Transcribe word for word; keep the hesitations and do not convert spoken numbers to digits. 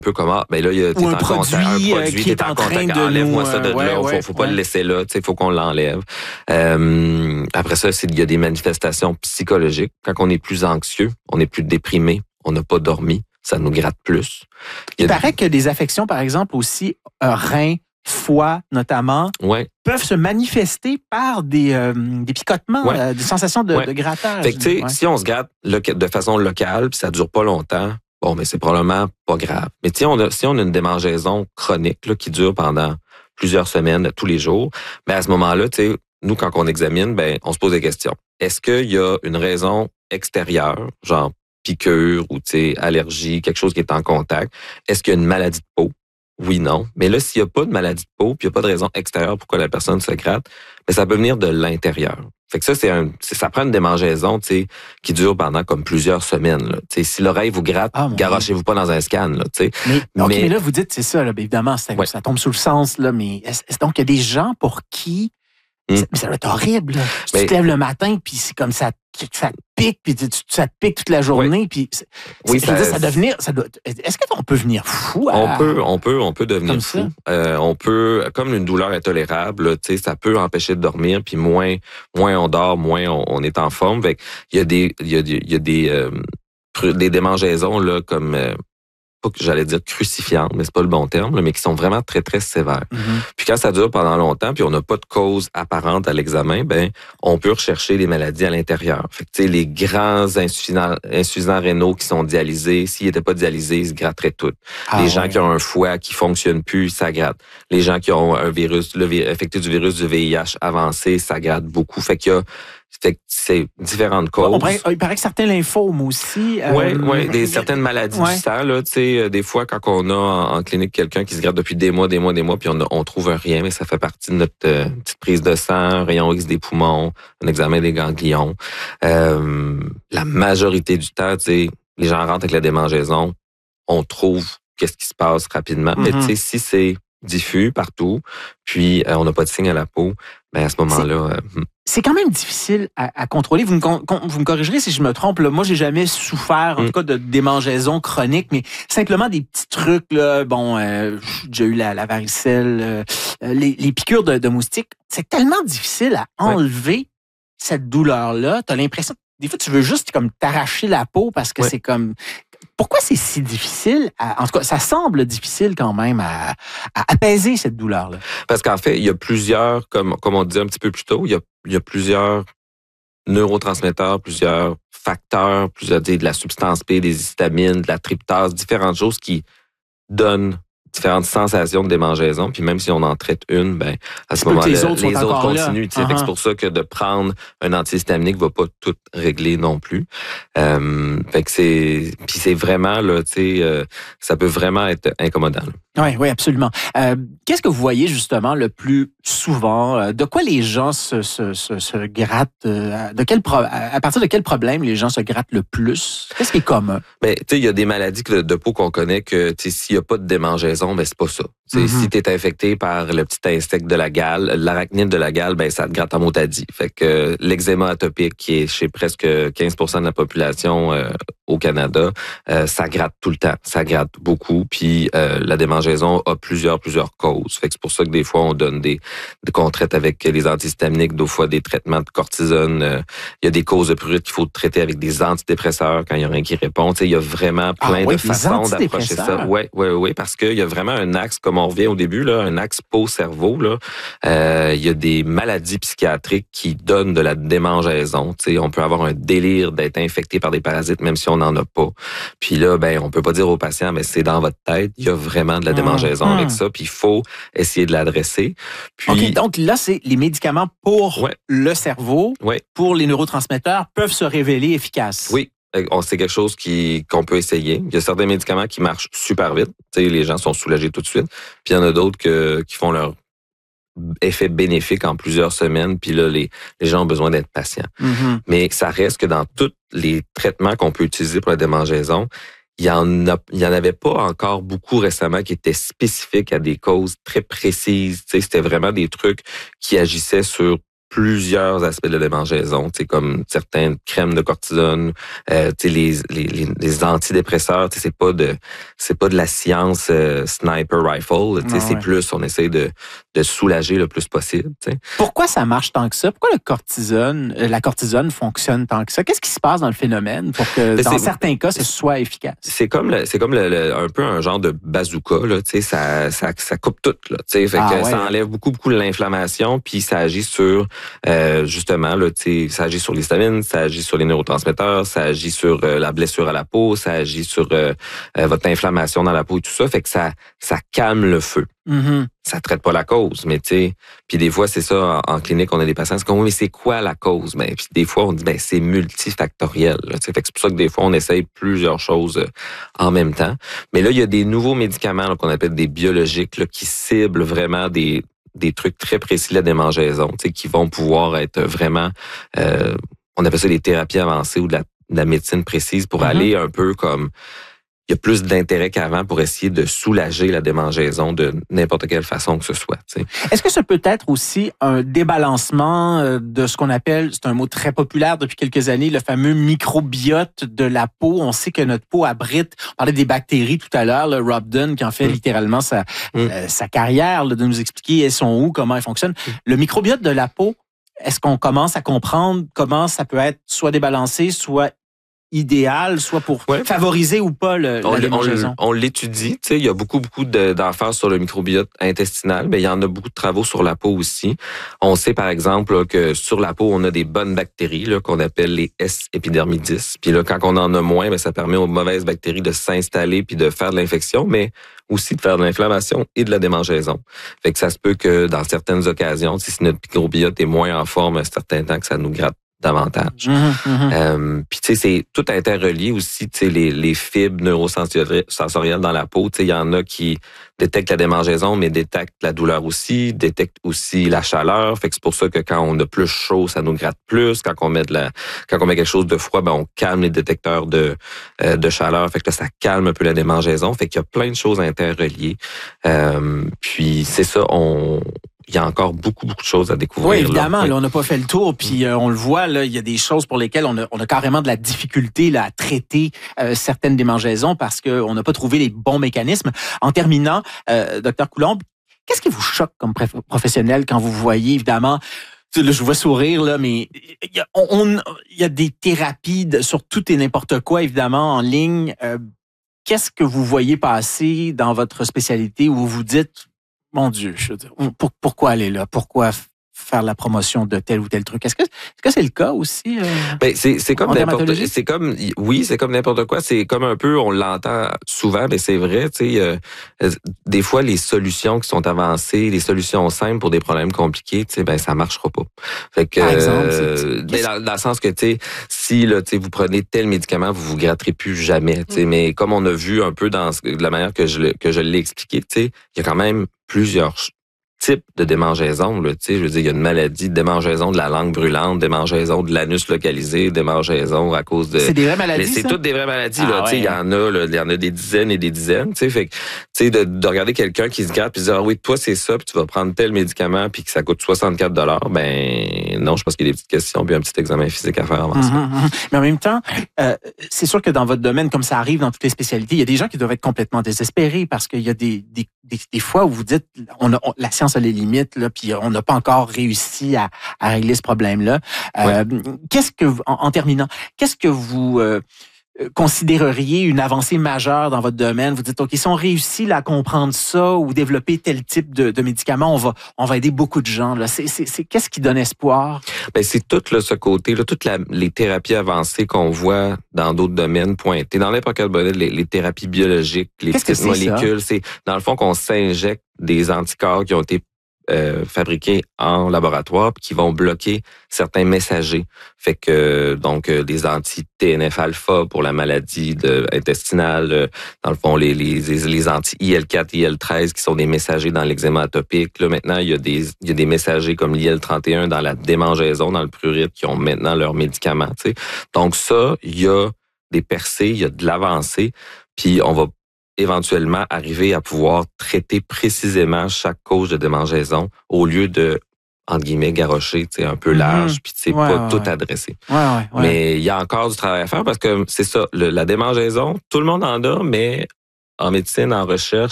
peu comme, ah, ben là, il y a Ou un en produit, contact, un produit euh, qui est en train contact, de enlève-moi nous, ça de euh, ouais, là, ouais, faut, faut pas ouais. le laisser là, tu sais, faut qu'on l'enlève. Euh, après ça, c'est, il y a des manifestations psychologiques. Quand on est plus anxieux, on est plus déprimé, on n'a pas dormi, ça nous gratte plus. Il, il paraît que des affections, par exemple, aussi, euh, reins, foie notamment, ouais. peuvent se manifester par des, euh, des picotements, Ouais. euh, des sensations de, ouais. de grattage. Fait que, tu sais, ouais. si on se gratte loca- de façon locale, puis ça dure pas longtemps, bon, mais c'est probablement pas grave. Mais si on a, si on a une démangeaison chronique là, qui dure pendant plusieurs semaines, tous les jours, ben à ce moment-là, tu sais, nous, quand on examine, ben on se pose des questions. Est-ce qu'il y a une raison extérieure, genre piqûre ou, tu sais, allergie, quelque chose qui est en contact? Est-ce qu'il y a une maladie de peau? Oui, non. Mais là, s'il n'y a pas de maladie de peau, puis il n'y a pas de raison extérieure pourquoi la personne se gratte, ben ça peut venir de l'intérieur. Fait que ça, c'est un, c'est, ça prend une démangeaison, tu sais, qui dure pendant comme plusieurs semaines, là. Tu sais, si l'oreille vous gratte, Ah, garochez-vous pas dans un scan, là, tu sais. Mais, Mais- OK, mais là, vous dites, c'est ça, là, bien évidemment, ça, Ouais. ça tombe sous le sens, là, mais est-ce, est-ce donc il y a des gens pour qui Mm. ça, mais ça doit être horrible, là. Tu Mais- te lèves le matin, puis c'est comme ça, ça te pique, puis tu- tu- ça te pique toute la journée, puis c'est- Oui, c'est- je veux ça- dire, ça doit venir, ça doit, est-ce qu'on peut venir fou? à- On peut, on peut, on peut devenir Comme fou. ça. Euh, on peut, comme une douleur intolérable, là, tu sais, ça peut empêcher de dormir. Puis moins, moins on dort, moins on, on est en forme. Fait que il y a des, il y a, des- il y a des, euh, cru- des démangeaisons là comme euh, pas que j'allais dire crucifiantes, mais c'est pas le bon terme, là, mais qui sont vraiment très très sévères. Mhm. Puis quand ça dure pendant longtemps, puis on n'a pas de cause apparente à l'examen, ben on peut rechercher les maladies à l'intérieur. Fait que tu sais, les grands insuffisants, insuffisants rénaux qui sont dialysés, s'ils n'étaient pas dialysés, ils se gratteraient tous. Ah les gens ouais. qui ont un foie qui fonctionne plus, ça gratte. Les gens qui ont un virus, le vi- affecté du virus du V I H avancé, ça gratte beaucoup. Fait qu'il y a, fait que c'est différentes causes. On paraît- il paraît que certains lymphomes aussi. Oui, euh, ouais, des certaines maladies ouais. du sang, là, tu sais, euh, des fois, quand on a en, en clinique quelqu'un qui se gratte depuis des mois, des mois, des mois, puis on, a- on trouve rien, mais ça fait partie de notre euh, petite prise de sang, un rayon X des poumons, un examen des ganglions. Euh, la majorité du temps, tu sais, les gens rentrent avec la démangeaison, on trouve qu'est-ce qui se passe rapidement. Mais Mhm. tu sais, si c'est diffus partout, puis euh, on n'a pas de signe à la peau, ben à ce moment-là, euh, C'est quand même difficile à, à contrôler. Vous me, con- con- vous me corrigerez si je me trompe. Là. Moi, j'ai jamais souffert, en Mm. tout cas, de démangeaison chronique, mais simplement des petits trucs. Là. Bon, euh, j'ai déjà eu la, la varicelle, euh, les, les piqûres de, de moustiques. C'est tellement difficile à enlever cette douleur-là. Tu as l'impression, des fois, tu veux juste comme t'arracher la peau parce que Ouais. c'est comme... Pourquoi c'est si difficile? À, en tout cas, ça semble difficile quand même à, à apaiser cette douleur-là. parce qu'en fait, il y a plusieurs, comme, comme on disait un petit peu plus tôt, il y a, il y a plusieurs neurotransmetteurs, plusieurs facteurs, plusieurs, tu sais, de la substance P, des histamines, de la tryptase, différentes choses qui donnent différentes sensations de démangeaison. Puis même si on en traite une, ben à ce peut que moment-là, les autres sont encore là. continuent. tu sais. Fait que Uh-huh. C'est pour ça que de prendre un antihistamique va pas tout régler non plus. Euh, fait que c'est, puis c'est vraiment là, tu sais, euh, ça peut vraiment être incommodant. là. Oui, oui, absolument. Euh, qu'est-ce que vous voyez justement le plus souvent? Euh, De quoi les gens se, se, se, se grattent? euh, De quel pro- à partir de quel problème les gens se grattent le plus? Qu'est-ce qui est commun? Mais tu sais, il y a des maladies que- de peau qu'on connaît que tu sais, s'il y a pas de démangeaison, ben c'est pas ça. Tu sais, Mhm. Si tu es infecté par le petit insecte de la gale, l'arachnide de la gale, ben ça te gratte en motadie. Fait que euh, l'eczéma atopique, qui est chez presque quinze pour cent de la population euh, au Canada, euh, ça gratte tout le temps. Ça gratte beaucoup. Puis euh, la démangeaison a plusieurs, plusieurs causes. Fait que c'est pour ça que des fois, on donne des, des qu'on traite avec les antihistaminiques, des fois des traitements de cortisone. Euh, il y a des causes de prurite qu'il faut traiter avec des antidépresseurs quand il y a rien qui répond. Tu sais, il y a vraiment Ah plein oui, de des façons d'approcher ça. antidépresseurs. Oui, oui, oui, parce qu'il y a vraiment un axe, comme on revient au début, là, un axe peau-cerveau. Là. Euh, il y a des maladies psychiatriques qui donnent de la démangeaison. Tu sais, on peut avoir un délire d'être infecté par des parasites, même si on n'en a pas. Puis là, ben, on peut pas dire au patient, mais c'est dans votre tête. Il y a vraiment de la démangeaison Hum, avec hum. ça. Puis il faut essayer de l'adresser. Puis, OK, donc là, c'est les médicaments pour Ouais. le cerveau, ouais. pour les neurotransmetteurs, peuvent se révéler efficaces. Oui, euh, on- c'est quelque chose qui qu'on peut essayer. Il y a certains médicaments qui marchent super vite. Tu sais, les gens sont soulagés tout de suite. Puis il y en a d'autres que, qui font leur effet bénéfique en plusieurs semaines. Puis là, les, les gens ont besoin d'être patients. Mhm. Mais ça reste que dans tous les traitements qu'on peut utiliser pour la démangeaison, il y en a, il y en avait pas encore beaucoup récemment qui étaient spécifiques à des causes très précises. Tu sais, c'était vraiment des trucs qui agissaient sur plusieurs aspects de la démangeaison, tu sais, comme certaines crèmes de cortisone, euh, tu sais, les, les, les, les antidépresseurs, tu sais, c'est pas de, c'est pas de la science euh, sniper rifle, tu sais, Ah c'est ouais. plus, on essaie de, de soulager le plus possible, tu sais. Pourquoi ça marche tant que ça? Pourquoi le cortisone, euh, la cortisone fonctionne tant que ça? Qu'est-ce qui se passe dans le phénomène pour que, Mais dans c'est- certains cas, ce soit efficace? C'est comme le, c'est comme le, le- un peu un genre de bazooka, là, tu sais, ça, ça, ça coupe tout, là, tu sais, fait Ah que ouais. ça enlève beaucoup, beaucoup de l'inflammation, puis ça agit sur, euh, justement, là, tu sais, ça agit sur l'histamine, ça agit sur les neurotransmetteurs, ça agit sur euh, la blessure à la peau, ça agit sur euh, euh, votre inflammation dans la peau et tout ça, fait que ça, ça calme le feu. Mhm. Ça traite pas la cause, mais tu sais, puis des fois c'est ça en, en clinique, on a des patients qui disent oui, mais c'est quoi la cause? Ben puis des fois on dit ben c'est multifactoriel, là, tu sais, fait que c'est pour ça que des fois on essaye plusieurs choses euh, en même temps. Mais là il y a des nouveaux médicaments là, qu'on appelle des biologiques là, qui ciblent vraiment des des trucs très précis de la démangeaison, tu sais, qui vont pouvoir être vraiment euh, on appelle ça des thérapies avancées ou de la, de la médecine précise pour Mhm. aller un peu comme il y a plus d'intérêt qu'avant pour essayer de soulager la démangeaison de n'importe quelle façon que ce soit. Tu sais. Est-ce que ça peut être aussi un débalancement euh, de ce qu'on appelle, c'est un mot très populaire depuis quelques années, le fameux microbiote de la peau? On sait que notre peau abrite, on parlait des bactéries tout à l'heure, le Rob Dunn qui en fait Mm. littéralement sa, Mm. euh, sa carrière, là, de nous expliquer elles sont où, comment elles fonctionnent. Mm. Le microbiote de la peau, est-ce qu'on commence à comprendre comment ça peut être soit débalancé, soit idéal, soit pour Ouais. favoriser ou pas le, On, la l- on, l- démangeaison? on l'étudie, tu sais, il y a beaucoup, beaucoup de- d'affaires sur le microbiote intestinal, mais il y en a beaucoup de travaux sur la peau aussi. On sait, par exemple, là, que sur la peau, on a des bonnes bactéries là, qu'on appelle les S. epidermidis. Puis là, quand on en a moins, ben, ça permet aux mauvaises bactéries de s'installer puis de faire de l'infection, mais aussi de faire de l'inflammation et de la démangeaison. Fait que ça se peut que dans certaines occasions, si notre microbiote est moins en forme un certain temps, que ça nous gratte davantage. Mhm, mhm. Euh, puis tu sais, c'est tout interrelié aussi, tu sais, les, les fibres neurosensorielles dans la peau. Tu sais, il y en a qui détectent la démangeaison, mais détectent la douleur aussi, détectent aussi la chaleur. Fait que c'est pour ça que quand on a plus chaud, ça nous gratte plus. Quand on met de la, quand on met quelque chose de froid, ben on calme les détecteurs de euh, de chaleur. Fait que là, ça calme un peu la démangeaison. Fait qu'il y a plein de choses interreliées. Euh, puis c'est ça, on il y a encore beaucoup, beaucoup de choses à découvrir. Oui, évidemment, là. là, on n'a pas fait le tour, puis euh, on le voit, là, il y a des choses pour lesquelles on a, on a carrément de la difficulté là, à traiter euh, certaines démangeaisons parce qu'on n'a pas trouvé les bons mécanismes. En terminant, euh, docteur Coulombe, qu'est-ce qui vous choque comme préf- professionnel quand vous voyez, évidemment, là, je vous vois sourire, là, mais il y a, on, on- il y a des thérapies de, sur tout et n'importe quoi, évidemment, en ligne. Euh, qu'est-ce que vous voyez passer dans votre spécialité où vous vous dites, mon Dieu, je veux dire, pour- pourquoi aller là? Pourquoi f- faire la promotion de tel ou tel truc? Est-ce que est-ce que c'est le cas aussi? euh? Ben, c'est, c'est comme En n'importe, dermatologie? c'est comme, oui, c'est comme n'importe quoi. C'est comme un peu, on l'entend souvent, mais c'est vrai, tu sais, euh, euh, des fois, les solutions qui sont avancées, les solutions simples pour des problèmes compliqués, tu sais, ben, ça marchera pas. Fait que, Par exemple, euh, c'est- ben, qu'est-ce- dans, dans le sens que, tu sais, si, là, tu sais, vous prenez tel médicament, vous vous gratterez plus jamais, tu sais, Mm. mais comme on a vu un peu dans ce- de la manière que je, le- que je l'ai expliqué, tu sais, il y a quand même plusieurs ch- types de démangeaison, là, tu sais, je veux dire, il y a une maladie de démangeaison de la langue brûlante, démangeaison de l'anus localisé, démangeaison à cause de... C'est des vraies Mais maladies, c'est ça? toutes des vraies maladies, Ah là, tu sais, il y ouais. en a, là, il y en a des dizaines et des dizaines, tu sais, fait que, tu sais, de, de regarder quelqu'un qui se gratte puis de dire, ah oui, toi, c'est ça, puis tu vas prendre tel médicament puis que ça coûte soixante-quatre dollars, ben, non, je pense qu'il y a des petites questions puis un petit examen physique à faire avant ça. Mhm, mhm. Mais en même temps, euh, c'est sûr que dans votre domaine, comme ça arrive dans toutes les spécialités, il y a des gens qui doivent être complètement désespérés parce qu'il y a des, des, des, des fois où vous dites, on a, on- la science a les limites, là, puis on n'a pas encore réussi à, à régler ce problème-là. Euh, Qu'est-ce que, vous- en, en terminant, qu'est-ce que vous euh, considéreriez une avancée majeure dans votre domaine? Vous dites, OK, si on réussit là, à comprendre ça ou développer tel type de, de médicament, on va, on va aider beaucoup de gens. Là. C'est, c'est, c'est, qu'est-ce qui donne espoir? Ben, c'est tout là, ce côté, là, toutes la- les thérapies avancées qu'on voit dans d'autres domaines pointés. Dans n'importe quel domaine, les, les thérapies biologiques, les Qu'est-ce que petites c'est, ça? molécules, c'est dans le fond qu'on s'injecte des anticorps qui ont été euh, fabriqués en laboratoire puis qui vont bloquer certains messagers. Fait que donc euh, des anti-T N F alpha pour la maladie de, intestinale, euh, dans le fond les les les anti-I L quatre, I L treize qui sont des messagers dans l'eczéma atopique. Là maintenant, il y a des il y a des messagers comme l'I L trente et un dans la démangeaison, dans le prurite qui ont maintenant leurs médicaments, tu sais. Donc ça, il y a des percées, il y a de l'avancée, puis on va éventuellement arriver à pouvoir traiter précisément chaque cause de démangeaison au lieu de entre guillemets, garoché, tu sais, un peu large, Mm-hmm. puis tu sais, ouais, pas ouais, tout ouais. adressé. Ouais, ouais, ouais. Mais il y a encore du travail à faire parce que c'est ça, le, la démangeaison, tout le monde en a, mais en médecine, en recherche,